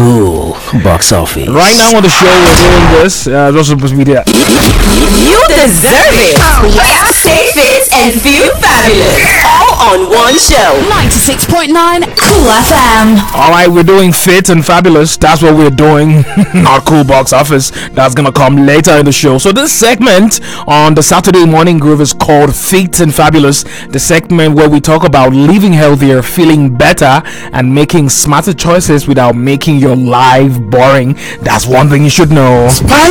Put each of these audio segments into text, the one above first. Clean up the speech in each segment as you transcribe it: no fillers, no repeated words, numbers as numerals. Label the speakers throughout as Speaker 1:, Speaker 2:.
Speaker 1: Cool box office.
Speaker 2: Right now on the show, we're doing this. Just supposed to be there.
Speaker 3: You deserve it. Yeah, stay fit and feel fabulous. All on one show.
Speaker 4: 96.9 Cool FM.
Speaker 2: Alright, we're doing Fit and Fabulous. That's what we're doing. Not Cool Box Office. That's gonna come later in the show. So this segment on the Saturday Morning Groove is called Fit and Fabulous. The segment where we talk about living healthier, feeling better, and making smarter choices without making your life boring. That's one thing you should know.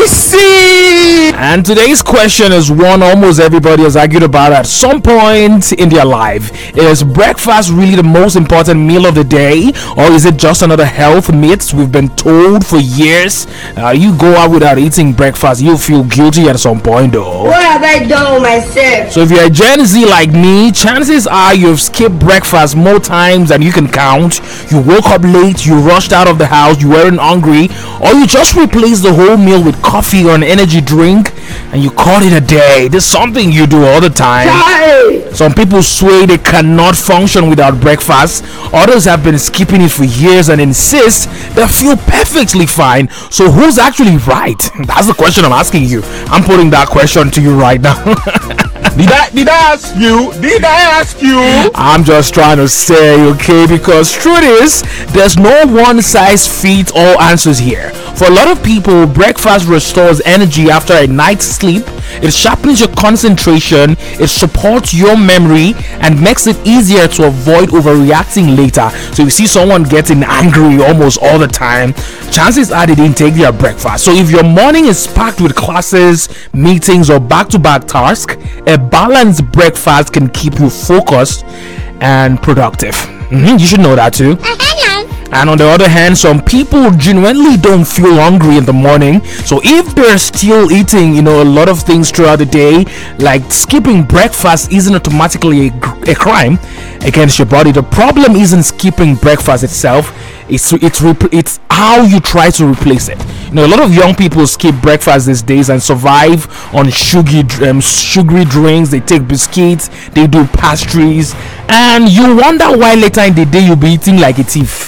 Speaker 2: Spicy! And today's question is one almost everybody has argued about at some point in their life. Is breakfast really the most important meal of the day, or is it just another health myth we've been told for years? You go out without eating breakfast, you'll feel guilty at some point though.
Speaker 5: What have I done with myself?
Speaker 2: So if you're a Gen Z like me, chances are you've skipped breakfast more times than you can count. You woke up late, you rushed out of the house, you weren't hungry, or you just replaced the whole meal with coffee or an energy drink and you call it a day. This is something you do all the time. Some people swear they cannot function without breakfast. Others have been skipping it for years and insist they feel perfectly fine. So who's actually right? That's the question I'm asking you. I'm putting that question to you right now.
Speaker 6: Did I ask you? Did I ask you?
Speaker 2: I'm just trying to say, okay, because truth is, there's no one size fits all answers here. For a lot of people, breakfast restores energy after a night's sleep. It sharpens your concentration, it supports your memory, and makes it easier to avoid overreacting later. So if you see someone getting angry almost all the time, chances are they didn't take their breakfast. So if your morning is packed with classes, meetings, or back-to-back tasks, a balanced breakfast can keep you focused and productive. You should know that too. And on the other hand, some people genuinely don't feel hungry in the morning. So if they're still eating, a lot of things throughout the day, like skipping breakfast isn't automatically a crime against your body. The problem isn't skipping breakfast itself. It's how you try to replace it. A lot of young people skip breakfast these days and survive on sugary drinks. They take biscuits, they do pastries, and you wonder why later in the day you'll be eating like a thief.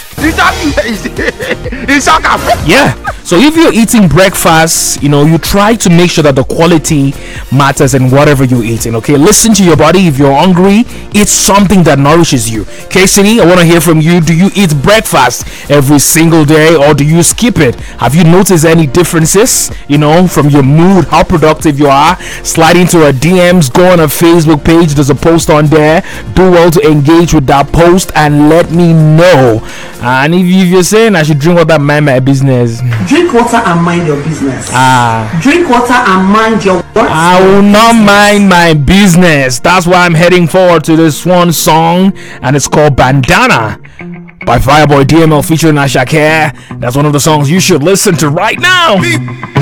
Speaker 2: Yeah. So if you're eating breakfast, you try to make sure that the quality matters in whatever you're eating. Okay, listen to your body. If you're hungry, eat something that nourishes you. KCD, I want to hear from you. Do you eat breakfast every single day, or do you skip it? Have you noticed any differences, from your mood, how productive you are? Slide into our DMs, go on a Facebook page, there's a post on there. Do well to engage with that post and let me know. And if you're saying I should drink water and mind my business,
Speaker 7: drink water and mind your business. Drink water and mind your what?
Speaker 2: I will not mind my business. That's why I'm heading forward to this one song, and it's called Bandana by Fireboy DML featuring Asha Care. That's one of the songs you should listen to right now.